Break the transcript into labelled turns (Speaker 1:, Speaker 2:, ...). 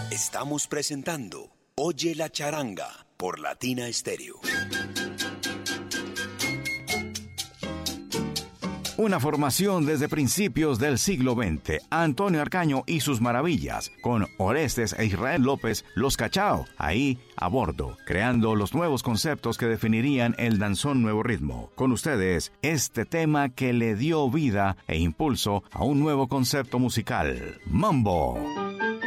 Speaker 1: Estamos presentando Oye la charanga por Latina Estéreo.
Speaker 2: Una formación desde principios del siglo XX. Antonio Arcaño y sus maravillas, con Orestes e Israel López, Los Cachao, ahí a bordo, creando los nuevos conceptos que definirían el danzón nuevo ritmo. Con ustedes, este tema que le dio vida e impulso a un nuevo concepto musical, Mambo.